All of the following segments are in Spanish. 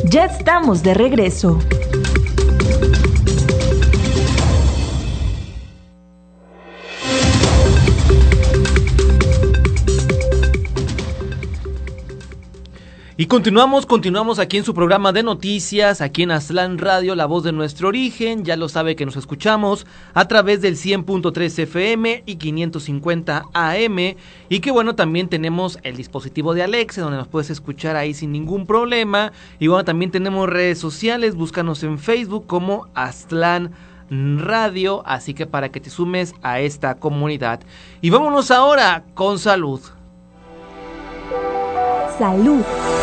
Ya estamos de regreso. Y continuamos aquí en su programa de noticias, aquí en Aztlán Radio, la voz de nuestro origen. Ya lo sabe que nos escuchamos a través del 100.3 FM y 550 AM. Y que bueno, también tenemos el dispositivo de Alexa, donde nos puedes escuchar ahí sin ningún problema. Y bueno, también tenemos redes sociales, búscanos en Facebook como Aztlán Radio, así que para que te sumes a esta comunidad. Y vámonos ahora con salud. Salud.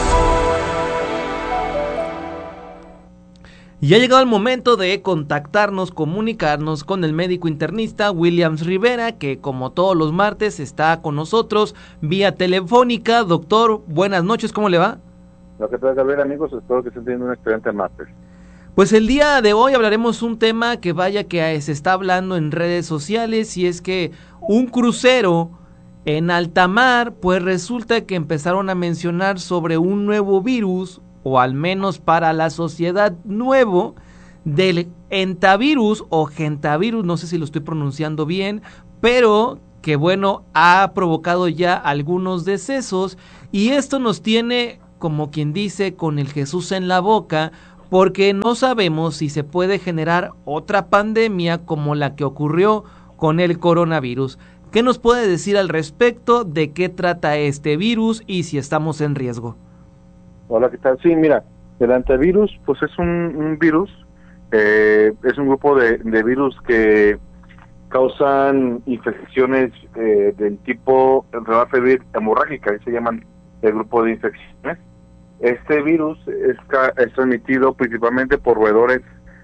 Y ha llegado el momento de contactarnos, comunicarnos con el médico internista Williams Rivera, que como todos los martes está con nosotros vía telefónica. Doctor, buenas noches, ¿cómo le va? Lo que tal, Gabriel, amigos, espero que estén teniendo un excelente martes. Pues el día de hoy hablaremos un tema que vaya que se está hablando en redes sociales, y es que un crucero en alta mar, pues resulta que empezaron a mencionar sobre un nuevo virus, o al menos para la sociedad nuevo, del entavirus o gentavirus, no sé si lo estoy pronunciando bien, pero que bueno, ha provocado ya algunos decesos, y esto nos tiene, como quien dice, con el Jesús en la boca, porque no sabemos si se puede generar otra pandemia como la que ocurrió con el coronavirus. ¿Qué nos puede decir al respecto? ¿De qué trata este virus y si estamos en riesgo? Hola, ¿qué tal? Sí, mira, el antivirus pues es un virus, es un grupo de virus que causan infecciones del tipo enfermedad hemorrágica, se llaman el grupo de infecciones. Este virus es transmitido principalmente por roedores,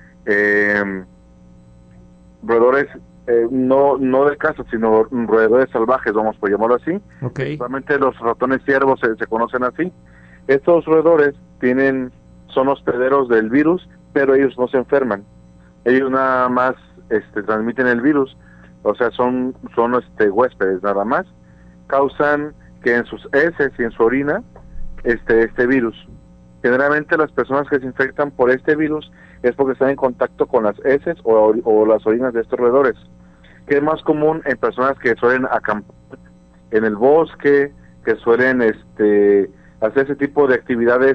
no de casa, sino roedores salvajes, vamos por llamarlo así. Okay. Principalmente los ratones ciervos se conocen así. Estos roedores son hospederos del virus, pero ellos no se enferman. Ellos nada más transmiten el virus, o sea, son huéspedes nada más. Causan que en sus heces y en su orina este virus. Generalmente las personas que se infectan por este virus es porque están en contacto con las heces o las orinas de estos roedores, que es más común en personas que suelen acampar en el bosque, que suelen hacer ese tipo de actividades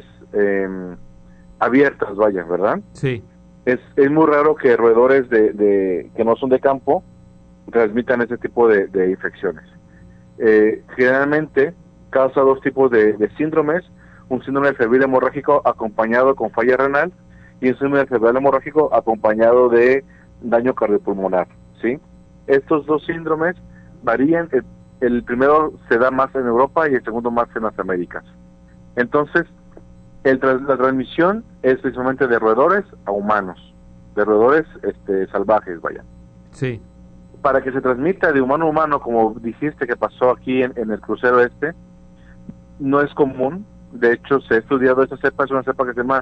abiertas, vaya, ¿verdad? Sí. Es muy raro que roedores que no son de campo transmitan ese tipo de infecciones. Generalmente causa dos tipos de síndromes: un síndrome febril hemorrágico acompañado con falla renal y un síndrome febril hemorrágico acompañado de daño cardiopulmonar, ¿sí? Estos dos síndromes varían. El primero se da más en Europa y el segundo más en las Américas. Entonces, la transmisión es principalmente de roedores a humanos, de roedores salvajes, vaya. Sí. Para que se transmita de humano a humano, como dijiste que pasó aquí en el crucero no es común. De hecho, se ha estudiado esta cepa, es una cepa que se llama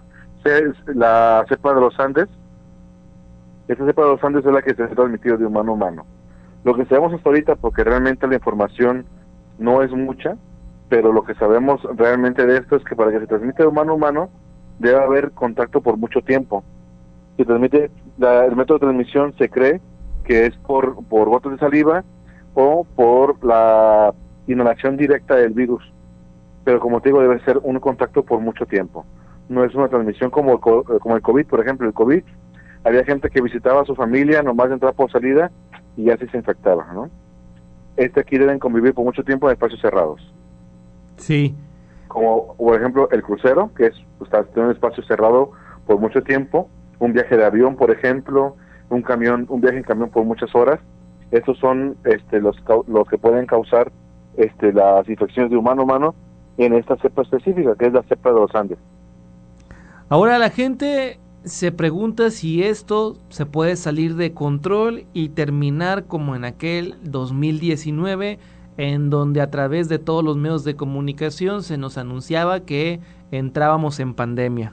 la cepa de los Andes. Esta cepa de los Andes es la que se ha transmitido de humano a humano. Lo que sabemos hasta ahorita, porque realmente la información no es mucha, pero lo que sabemos realmente de esto es que para que se transmita de humano a humano debe haber contacto por mucho tiempo. El método de transmisión se cree que es por gotas de saliva o por la inhalación directa del virus, pero como te digo, debe ser un contacto por mucho tiempo. No es una transmisión como el COVID, por ejemplo. El COVID, había gente que visitaba a su familia nomás de entrada por salida y ya se infectaba, ¿no? Aquí deben convivir por mucho tiempo en espacios cerrados. Sí. Como, por ejemplo, el crucero, que está en un espacio cerrado por mucho tiempo, un viaje de avión, por ejemplo, un viaje en camión por muchas horas. Estos son los que pueden causar las infecciones de humano a humano en esta cepa específica, que es la cepa de los Andes. Ahora la gente se pregunta si esto se puede salir de control y terminar como en aquel 2019, en donde a través de todos los medios de comunicación se nos anunciaba que entrábamos en pandemia.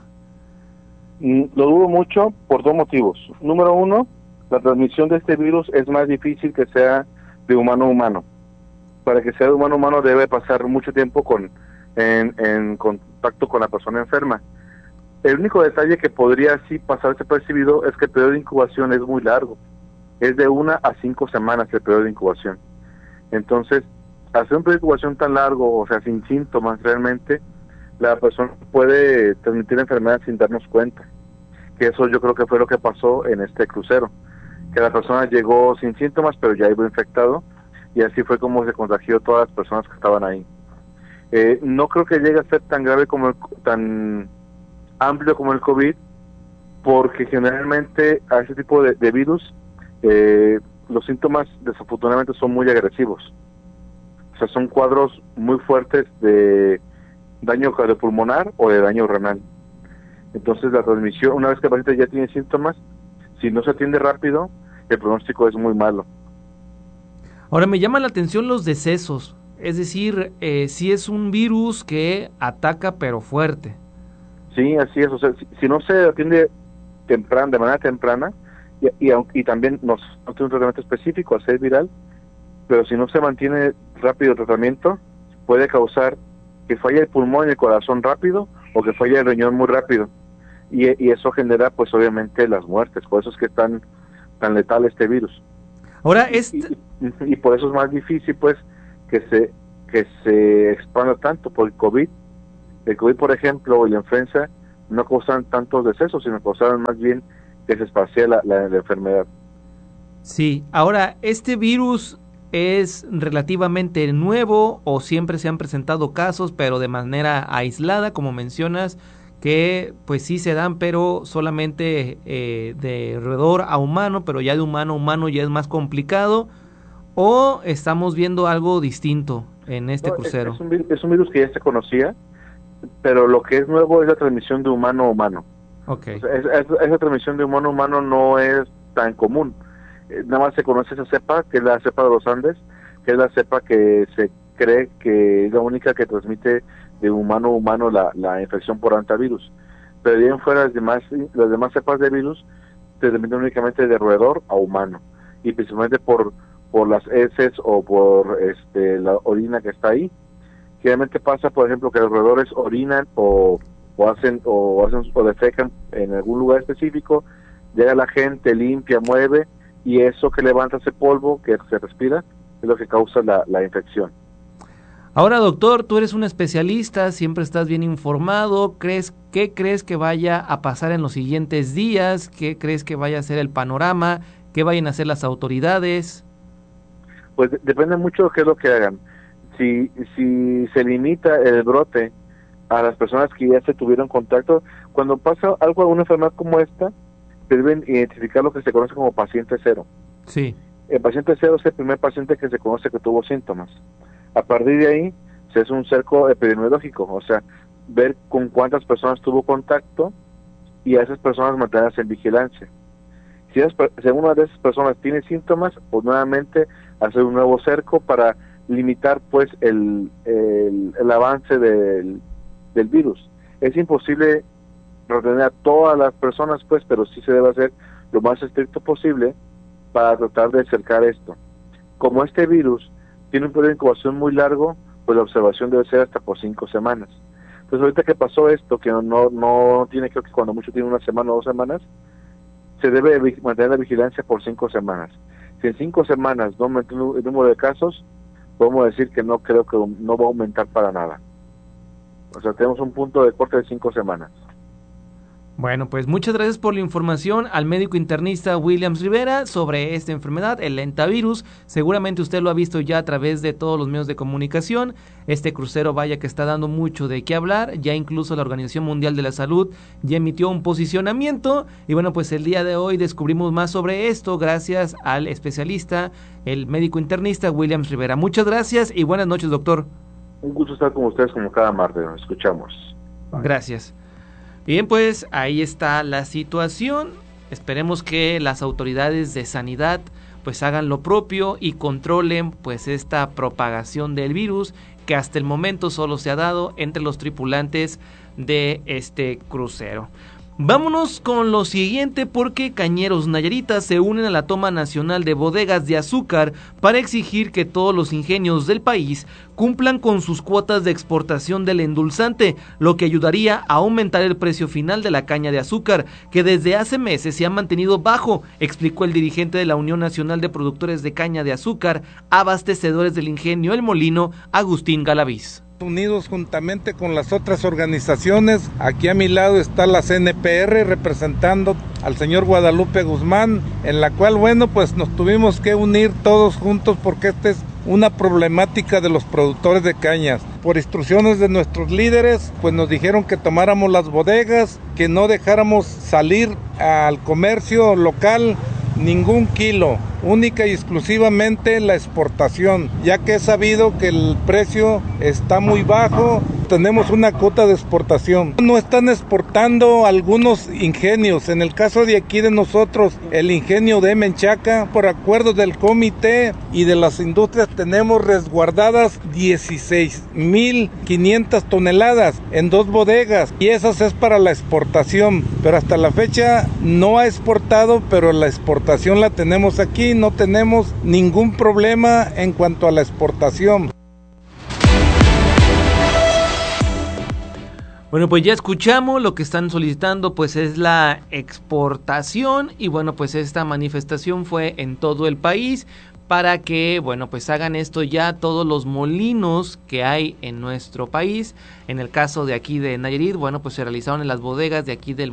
Lo dudo mucho por dos motivos. Número uno, la transmisión de este virus es más difícil que sea de humano a humano. Para que sea de humano a humano debe pasar mucho tiempo en contacto con la persona enferma. El único detalle que podría sí pasar desapercibido es que el periodo de incubación es muy largo. Es de 1 a 5 semanas el periodo de incubación. Entonces, hacer un periodo de incubación tan largo, o sea, sin síntomas realmente, la persona puede transmitir la enfermedad sin darnos cuenta. Que eso yo creo que fue lo que pasó en este crucero. Que la persona llegó sin síntomas, pero ya iba infectado, y así fue como se contagió todas las personas que estaban ahí. No creo que llegue a ser tan grave tan amplio como el COVID, porque generalmente a ese tipo de virus los síntomas desafortunadamente son muy agresivos. O sea, son cuadros muy fuertes de daño cardiopulmonar o de daño renal. Entonces la transmisión, una vez que el paciente ya tiene síntomas, si no se atiende rápido, el pronóstico es muy malo. Ahora me llama la atención los decesos, es decir, si es un virus que ataca pero fuerte. Sí, así es. O sea, si no se atiende de manera temprana, y también no tiene un tratamiento específico al ser viral, pero si no se mantiene rápido el tratamiento, puede causar que falle el pulmón y el corazón rápido, o que falle el riñón muy rápido, y eso genera pues obviamente las muertes. Por eso es que es tan letal este virus. Ahora y por eso es más difícil pues que se expanda tanto por el COVID. El COVID, por ejemplo, y la influenza no causan tantos decesos, sino causaron más bien que se esparciera la enfermedad. Sí, ahora, ¿este virus es relativamente nuevo o siempre se han presentado casos, pero de manera aislada, como mencionas, que pues sí se dan, pero solamente de roedor a humano, pero ya de humano a humano ya es más complicado, o estamos viendo algo distinto en este crucero? Es un virus que ya se conocía, pero lo que es nuevo es la transmisión de humano a humano. Okay. O sea, esa transmisión de humano a humano no es tan común. Nada más se conoce esa cepa, que es la cepa de los Andes, que es la cepa que se cree que es la única que transmite de humano a humano la infección por hantavirus. Pero bien fuera las demás cepas de virus se transmiten únicamente de roedor a humano, y principalmente por las heces o por la orina que está ahí. Generalmente pasa, por ejemplo, que los roedores orinan o defecan en algún lugar específico, llega la gente, limpia, mueve, y eso que levanta ese polvo que se respira es lo que causa la infección. Ahora, doctor, tú eres un especialista, siempre estás bien informado. ¿Qué crees que vaya a pasar en los siguientes días? ¿Qué crees que vaya a ser el panorama? ¿Qué vayan a hacer las autoridades? Pues depende mucho de qué es lo que hagan. Si se limita el brote a las personas que ya se tuvieron contacto, cuando pasa algo, una enfermedad como esta, se deben identificar lo que se conoce como paciente cero. Sí. El paciente cero es el primer paciente que se conoce que tuvo síntomas. A partir de ahí se hace un cerco epidemiológico, o sea, ver con cuántas personas tuvo contacto y a esas personas mantenerlas en vigilancia. Si una de esas personas tiene síntomas, pues nuevamente hacer un nuevo cerco para limitar pues el avance del virus. Es imposible retener a todas las personas pues, pero sí se debe hacer lo más estricto posible para tratar de cercar esto. Como este virus tiene un periodo de incubación muy largo, pues la observación debe ser hasta por 5 semanas. Entonces ahorita que pasó esto, que no tiene, creo que cuando mucho tiene 1 semana o 2 semanas, se debe mantener la vigilancia por 5 semanas. Si en 5 semanas no aumenta el número de casos, podemos decir que no creo que no va a aumentar para nada. O sea, tenemos un punto de corte de 5 semanas. Bueno, pues muchas gracias por la información al médico internista Williams Rivera sobre esta enfermedad, el lentavirus. Seguramente usted lo ha visto ya a través de todos los medios de comunicación. Este crucero, vaya que está dando mucho de qué hablar. Ya incluso la Organización Mundial de la Salud ya emitió un posicionamiento. Y bueno, pues el día de hoy descubrimos más sobre esto gracias al especialista, el médico internista Williams Rivera. Muchas gracias y buenas noches, doctor. Un gusto estar con ustedes como cada martes. Nos escuchamos. Bye. Gracias. Bien, pues ahí está la situación. Esperemos que las autoridades de sanidad pues hagan lo propio y controlen pues esta propagación del virus que hasta el momento solo se ha dado entre los tripulantes de este crucero. Vámonos con lo siguiente porque cañeros nayaritas se unen a la toma nacional de bodegas de azúcar para exigir que todos los ingenios del país cumplan con sus cuotas de exportación del endulzante, lo que ayudaría a aumentar el precio final de la caña de azúcar, que desde hace meses se ha mantenido bajo, explicó el dirigente de la Unión Nacional de Productores de Caña de Azúcar, abastecedores del ingenio El Molino, Agustín Galaviz. Unidos juntamente con las otras organizaciones, aquí a mi lado está la CNPR representando al señor Guadalupe Guzmán, en la cual, bueno, pues nos tuvimos que unir todos juntos porque esta es una problemática de los productores de cañas. Por instrucciones de nuestros líderes, pues nos dijeron que tomáramos las bodegas, que no dejáramos salir al comercio local ningún kilo, única y exclusivamente la exportación, ya que es sabido que el precio está muy bajo, tenemos una cuota de exportación. No están exportando algunos ingenios, en el caso de aquí de nosotros, el ingenio de Menchaca, por acuerdo del comité y de las industrias, tenemos resguardadas 16,500 toneladas en 2 bodegas y esas es para la exportación, pero hasta la fecha no ha exportado, pero la exportación la tenemos aquí, no tenemos ningún problema en cuanto a la exportación. Bueno, pues ya escuchamos, lo que están solicitando pues es la exportación y bueno, pues esta manifestación fue en todo el país para que, bueno, pues hagan esto ya todos los molinos que hay en nuestro país. En el caso de aquí de Nayarit, bueno, pues se realizaron en las bodegas de aquí del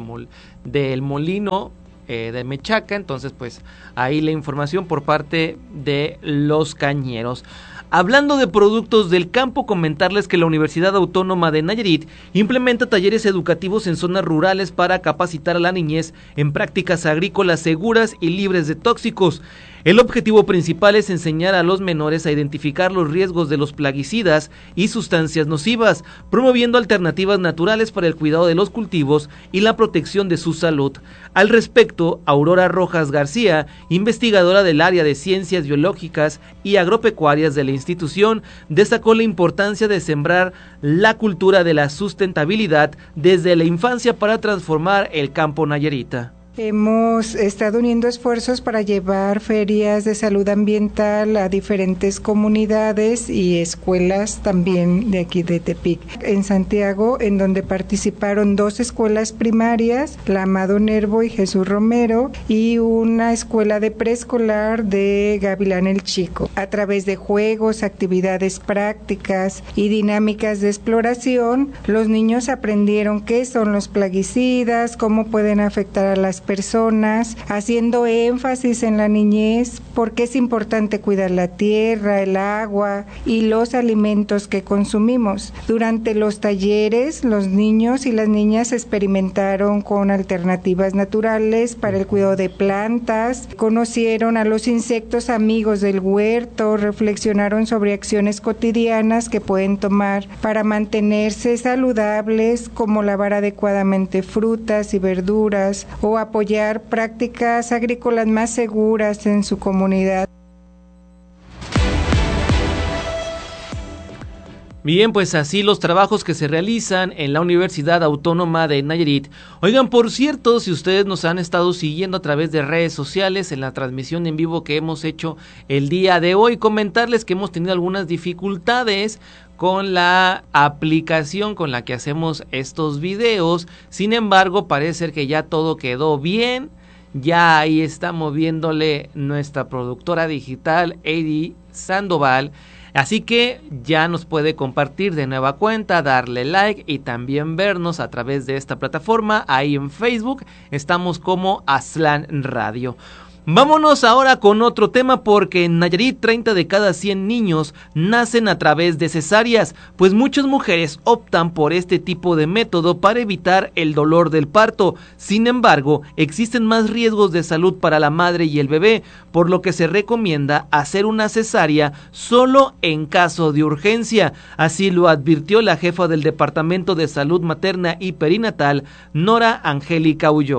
molino de Menchaca, entonces pues ahí la información por parte de los cañeros. Hablando de productos del campo, comentarles que la Universidad Autónoma de Nayarit implementa talleres educativos en zonas rurales para capacitar a la niñez en prácticas agrícolas seguras y libres de tóxicos. El objetivo principal es enseñar a los menores a identificar los riesgos de los plaguicidas y sustancias nocivas, promoviendo alternativas naturales para el cuidado de los cultivos y la protección de su salud. Al respecto, Aurora Rojas García, investigadora del área de Ciencias Biológicas y Agropecuarias de la institución, destacó la importancia de sembrar la cultura de la sustentabilidad desde la infancia para transformar el campo nayarita. Hemos estado uniendo esfuerzos para llevar ferias de salud ambiental a diferentes comunidades y escuelas también de aquí de Tepic. En Santiago, en donde participaron 2 escuelas primarias, la Amado Nervo y Jesús Romero, y una escuela de preescolar de Gavilán el Chico. A través de juegos, actividades prácticas y dinámicas de exploración, los niños aprendieron qué son los plaguicidas, cómo pueden afectar a las personas, haciendo énfasis en la niñez, porque es importante cuidar la tierra, el agua y los alimentos que consumimos. Durante los talleres, los niños y las niñas experimentaron con alternativas naturales para el cuidado de plantas, conocieron a los insectos amigos del huerto, reflexionaron sobre acciones cotidianas que pueden tomar para mantenerse saludables, como lavar adecuadamente frutas y verduras o apoyar prácticas agrícolas más seguras en su comunidad. Bien, pues así los trabajos que se realizan en la Universidad Autónoma de Nayarit. Oigan, por cierto, si ustedes nos han estado siguiendo a través de redes sociales en la transmisión en vivo que hemos hecho el día de hoy, comentarles que hemos tenido algunas dificultades con la aplicación con la que hacemos estos videos. Sin embargo, parece ser que ya todo quedó bien. Ya ahí está moviéndole nuestra productora digital, Eddie Sandoval. Así que ya nos puede compartir de nueva cuenta, darle like y también vernos a través de esta plataforma. Ahí en Facebook estamos como Aztlán Radio. Vámonos ahora con otro tema, porque en Nayarit 30 de cada 100 niños nacen a través de cesáreas, pues muchas mujeres optan por este tipo de método para evitar el dolor del parto. Sin embargo, existen más riesgos de salud para la madre y el bebé, por lo que se recomienda hacer una cesárea solo en caso de urgencia. Así lo advirtió la jefa del Departamento de Salud Materna y Perinatal, Nora Angélica Ulloa.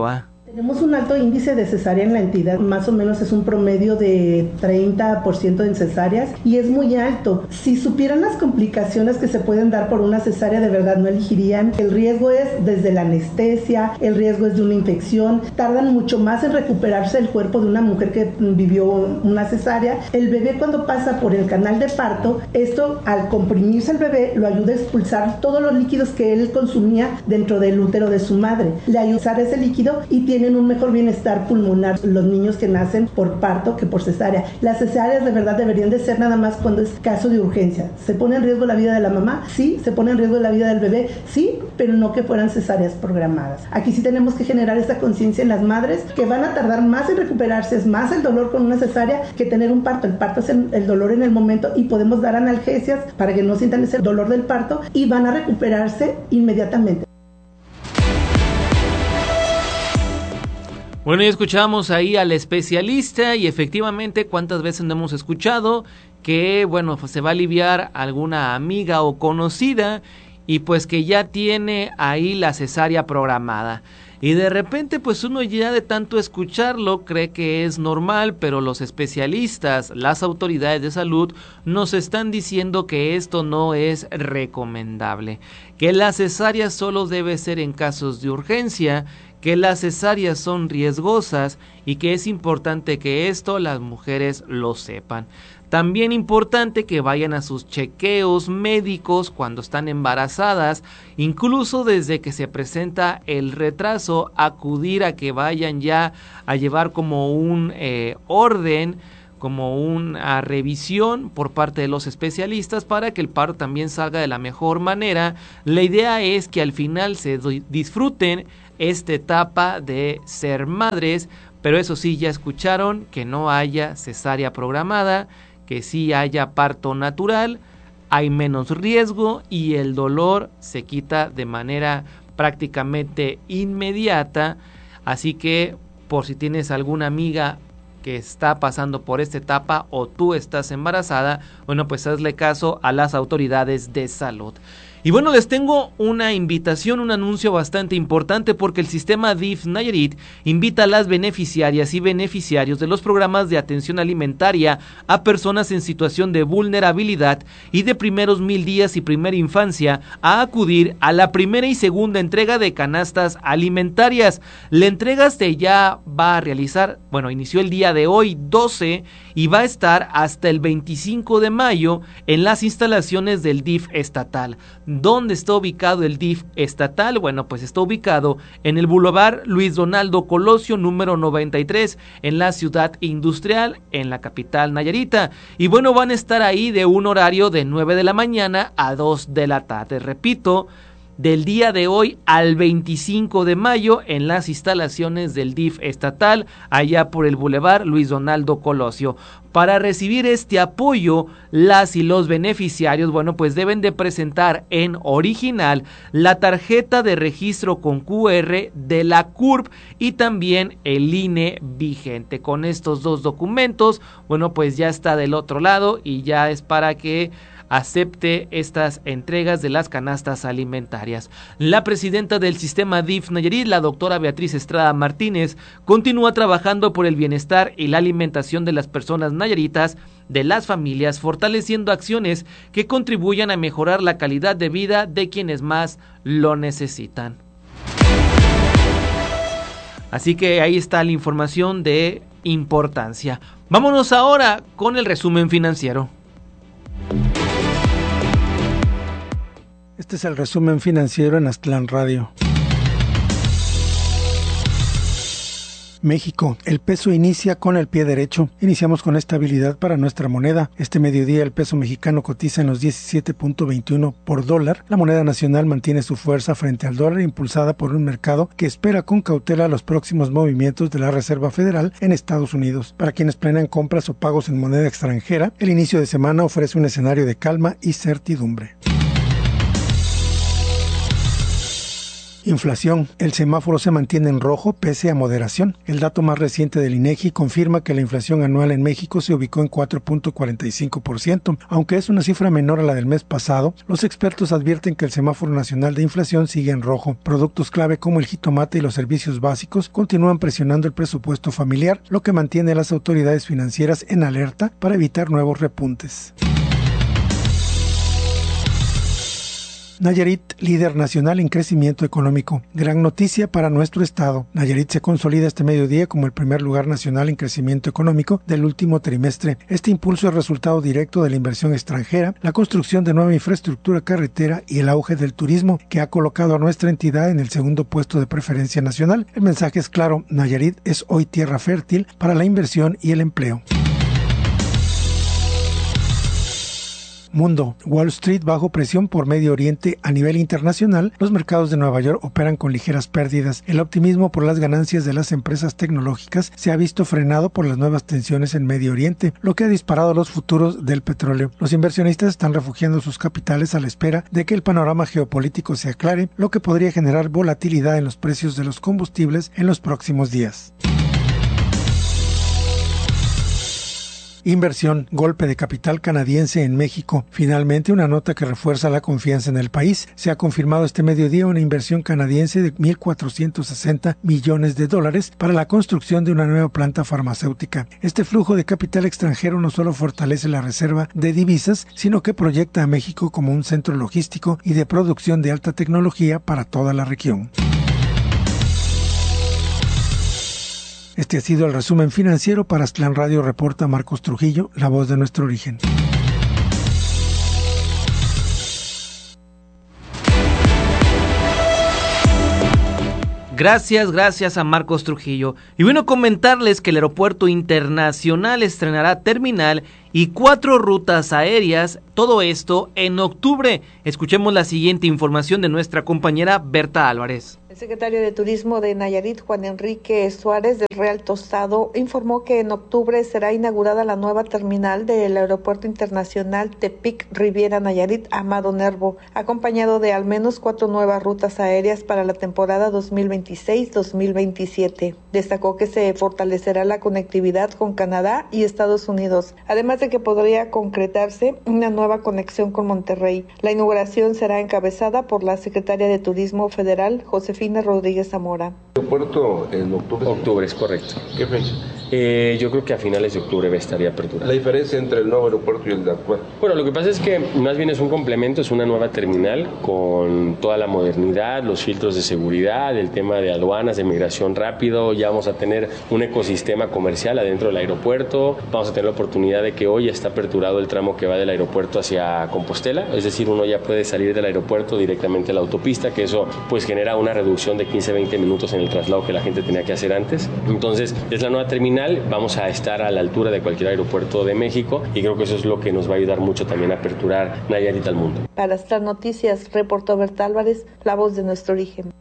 Tenemos un alto índice de cesárea en la entidad, más o menos es un promedio de 30% en cesáreas y es muy alto. Si supieran las complicaciones que se pueden dar por una cesárea, de verdad no elegirían. El riesgo es desde la anestesia, el riesgo es de una infección, tardan mucho más en recuperarse el cuerpo de una mujer que vivió una cesárea. El bebé cuando pasa por el canal de parto, esto al comprimirse el bebé lo ayuda a expulsar todos los líquidos que él consumía dentro del útero de su madre. Le ayuda a usar ese líquido y tienen un mejor bienestar pulmonar los niños que nacen por parto que por cesárea. Las cesáreas de verdad deberían de ser nada más cuando es caso de urgencia. ¿Se pone en riesgo la vida de la mamá? Sí. ¿Se pone en riesgo la vida del bebé? Sí, pero no que fueran cesáreas programadas. Aquí sí tenemos que generar esa conciencia en las madres que van a tardar más en recuperarse, es más el dolor con una cesárea que tener un parto. El parto es el dolor en el momento y podemos dar analgesias para que no sientan ese dolor del parto y van a recuperarse inmediatamente. Bueno, ya escuchamos ahí al especialista y efectivamente cuántas veces no hemos escuchado que, bueno, pues se va a aliviar alguna amiga o conocida y pues que ya tiene ahí la cesárea programada. Y de repente pues uno ya de tanto escucharlo cree que es normal, pero los especialistas, las autoridades de salud nos están diciendo que esto no es recomendable, que la cesárea solo debe ser en casos de urgencia, que las cesáreas son riesgosas y que es importante que esto las mujeres lo sepan. También importante que vayan a sus chequeos médicos cuando están embarazadas, incluso desde que se presenta el retraso, acudir a que vayan ya a llevar como un orden, como una revisión por parte de los especialistas para que el parto también salga de la mejor manera. La idea es que al final se disfruten esta etapa de ser madres, pero eso sí, ya escucharon que no haya cesárea programada, que sí haya parto natural, hay menos riesgo y el dolor se quita de manera prácticamente inmediata. Así que por si tienes alguna amiga que está pasando por esta etapa o tú estás embarazada, bueno, pues hazle caso a las autoridades de salud. Y bueno, les tengo una invitación, un anuncio bastante importante porque el sistema DIF Nayarit invita a las beneficiarias y beneficiarios de los programas de atención alimentaria a personas en situación de vulnerabilidad y de primeros 1000 días y primera infancia a acudir a la primera y segunda entrega de canastas alimentarias. La entrega se ya va a realizar, bueno, inició el día de hoy 12 y va a estar hasta el 25 de mayo en las instalaciones del DIF estatal. ¿Dónde está ubicado el DIF estatal? Bueno, pues está ubicado en el Boulevard Luis Donaldo Colosio, número 93, en la ciudad industrial, en la capital nayarita. Y bueno, van a estar ahí de un horario de 9 de la mañana a 2 de la tarde. Repito, del día de hoy al 25 de mayo en las instalaciones del DIF estatal, allá por el Boulevard Luis Donaldo Colosio. Para recibir este apoyo, las y los beneficiarios, bueno, pues deben de presentar en original la tarjeta de registro con QR de la CURP y también el INE vigente. Con estos dos documentos, bueno, pues ya está del otro lado y ya es para que acepte estas entregas de las canastas alimentarias. La presidenta del sistema DIF Nayarit, la doctora Beatriz Estrada Martínez, continúa trabajando por el bienestar y la alimentación de las personas nayaritas, de las familias, fortaleciendo acciones que contribuyan a mejorar la calidad de vida de quienes más lo necesitan. Así que ahí está la información de importancia. Vámonos ahora con el resumen financiero. Este es el resumen financiero en Aztlán Radio. México, el peso inicia con el pie derecho. Iniciamos con estabilidad para nuestra moneda. Este mediodía el peso mexicano cotiza en los 17.21 por dólar. La moneda nacional mantiene su fuerza frente al dólar, impulsada por un mercado que espera con cautela los próximos movimientos de la Reserva Federal en Estados Unidos. Para quienes planean compras o pagos en moneda extranjera, el inicio de semana ofrece un escenario de calma y certidumbre. Inflación. El semáforo se mantiene en rojo pese a moderación. El dato más reciente del INEGI confirma que la inflación anual en México se ubicó en 4.45%. Aunque es una cifra menor a la del mes pasado, los expertos advierten que el semáforo nacional de inflación sigue en rojo. Productos clave como el jitomate y los servicios básicos continúan presionando el presupuesto familiar, lo que mantiene a las autoridades financieras en alerta para evitar nuevos repuntes. Nayarit, líder nacional en crecimiento económico. Gran noticia para nuestro estado. Nayarit se consolida este mediodía como el primer lugar nacional en crecimiento económico del último trimestre. Este impulso es resultado directo de la inversión extranjera, la construcción de nueva infraestructura carretera y el auge del turismo, que ha colocado a nuestra entidad en el segundo puesto de preferencia nacional. El mensaje es claro: Nayarit es hoy tierra fértil para la inversión y el empleo. Mundo. Wall Street bajo presión por Medio Oriente. A nivel internacional, los mercados de Nueva York operan con ligeras pérdidas. El optimismo por las ganancias de las empresas tecnológicas se ha visto frenado por las nuevas tensiones en Medio Oriente, lo que ha disparado los futuros del petróleo. Los inversionistas están refugiando sus capitales a la espera de que el panorama geopolítico se aclare, lo que podría generar volatilidad en los precios de los combustibles en los próximos días. Inversión, golpe de capital canadiense en México. Finalmente, una nota que refuerza la confianza en el país. Se ha confirmado este mediodía una inversión canadiense de $1,460 millones para la construcción de una nueva planta farmacéutica. Este flujo de capital extranjero no solo fortalece la reserva de divisas, sino que proyecta a México como un centro logístico y de producción de alta tecnología para toda la región. Este ha sido el resumen financiero. Para Aztlán Radio reporta Marcos Trujillo, la voz de nuestro origen. Gracias a Marcos Trujillo. Y bueno, comentarles que el Aeropuerto Internacional estrenará terminal y 4 rutas aéreas, todo esto en octubre. Escuchemos la siguiente información de nuestra compañera Berta Álvarez. El secretario de Turismo de Nayarit, Juan Enrique Suárez del Real Tostado, informó que en octubre será inaugurada la nueva terminal del Aeropuerto Internacional Tepic Riviera Nayarit Amado Nervo, acompañado de al menos 4 nuevas rutas aéreas para la temporada 2026-2027. Destacó que se fortalecerá la conectividad con Canadá y Estados Unidos, además de que podría concretarse una nueva conexión con Monterrey. La inauguración será encabezada por la secretaria de Turismo Federal, Josefina Rodríguez Zamora. ¿El aeropuerto en octubre? Octubre, es correcto. ¿Qué fecha? Yo creo que a finales de octubre estaría apertura. ¿La diferencia entre el nuevo aeropuerto y el de actual? Bueno, lo que pasa es que más bien es un complemento, es una nueva terminal con toda la modernidad, los filtros de seguridad, el tema de aduanas, de migración rápido. Ya vamos a tener un ecosistema comercial adentro del aeropuerto. Vamos a tener la oportunidad de que hoy está aperturado el tramo que va del aeropuerto hacia Compostela, es decir, uno ya puede salir del aeropuerto directamente a la autopista, que eso pues genera una reducción de 15-20 minutos en el traslado que la gente tenía que hacer antes. Entonces, es la nueva terminal, vamos a estar a la altura de cualquier aeropuerto de México y creo que eso es lo que nos va a ayudar mucho también a aperturar Nayarit al mundo. Para Star Noticias, reportó Berta Álvarez, la voz de nuestro origen.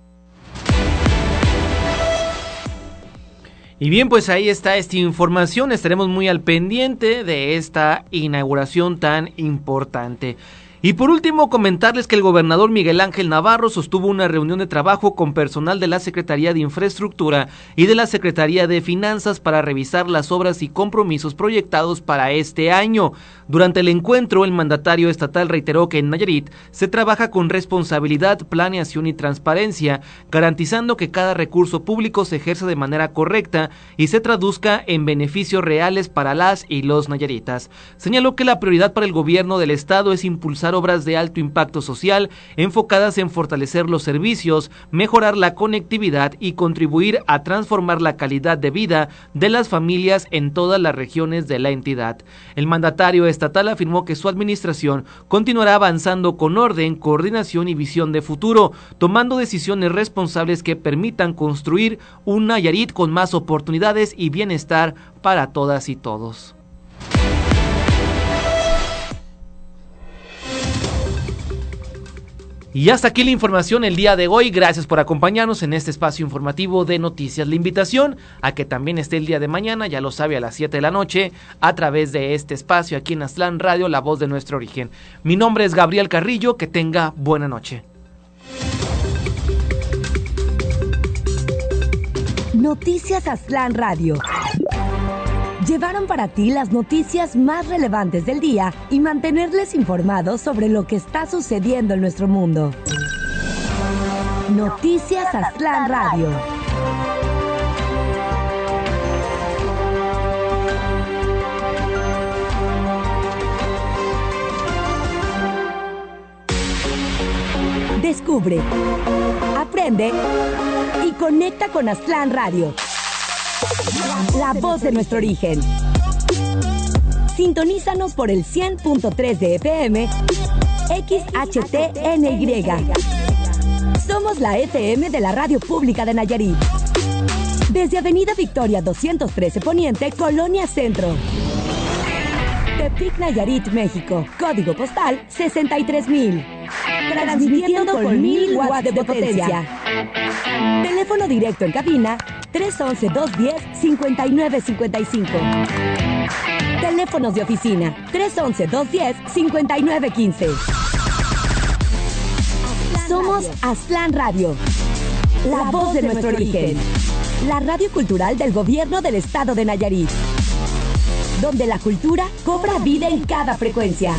Y bien, pues ahí está esta información, estaremos muy al pendiente de esta inauguración tan importante. Y por último, comentarles que el gobernador Miguel Ángel Navarro sostuvo una reunión de trabajo con personal de la Secretaría de Infraestructura y de la Secretaría de Finanzas para revisar las obras y compromisos proyectados para este año. Durante el encuentro, el mandatario estatal reiteró que en Nayarit se trabaja con responsabilidad, planeación y transparencia, garantizando que cada recurso público se ejerza de manera correcta y se traduzca en beneficios reales para las y los nayaritas. Señaló que la prioridad para el gobierno del estado es impulsar obras de alto impacto social enfocadas en fortalecer los servicios, mejorar la conectividad y contribuir a transformar la calidad de vida de las familias en todas las regiones de la entidad. El mandatario estatal afirmó que su administración continuará avanzando con orden, coordinación y visión de futuro, tomando decisiones responsables que permitan construir un Nayarit con más oportunidades y bienestar para todas y todos. Y hasta aquí la información el día de hoy. Gracias por acompañarnos en este espacio informativo de noticias. La invitación a que también esté el día de mañana, ya lo sabe, a las 7 de la noche, a través de este espacio aquí en Aztlán Radio, la voz de nuestro origen. Mi nombre es Gabriel Carrillo, que tenga buena noche. Noticias Aztlán Radio. Llevaron para ti las noticias más relevantes del día y mantenerles informados sobre lo que está sucediendo en nuestro mundo. Noticias Aztlán Radio. Descubre, aprende y conecta con Aztlán Radio. La voz de nuestro origen. Sintonízanos por el 100.3 de FM, XHTNY. Somos la FM de la Radio Pública de Nayarit. Desde Avenida Victoria 213 Poniente, Colonia Centro. Tepic, Nayarit, México. Código postal 63,000. Transmitiendo con 1000 watts de potencia. Teléfono directo en cabina 311-210-5955. Teléfonos de oficina 311-210-5915. Somos Aztlán Radio, la voz de nuestro origen. La radio cultural del gobierno del estado de Nayarit, donde la cultura cobra vida en cada frecuencia.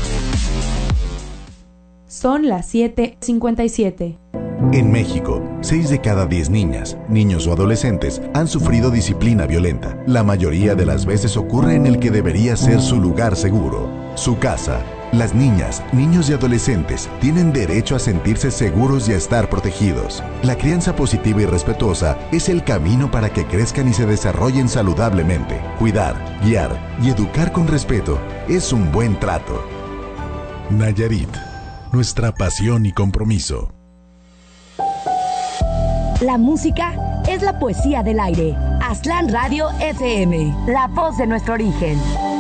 Son las 7:57. En México, 6 de cada 10 niñas, niños o adolescentes han sufrido disciplina violenta. La mayoría de las veces ocurre en el que debería ser su lugar seguro, su casa. Las niñas, niños y adolescentes tienen derecho a sentirse seguros y a estar protegidos. La crianza positiva y respetuosa es el camino para que crezcan y se desarrollen saludablemente. Cuidar, guiar y educar con respeto es un buen trato. Nayarit, nuestra pasión y compromiso. La música es la poesía del aire. Aztlán Radio FM, la voz de nuestro origen.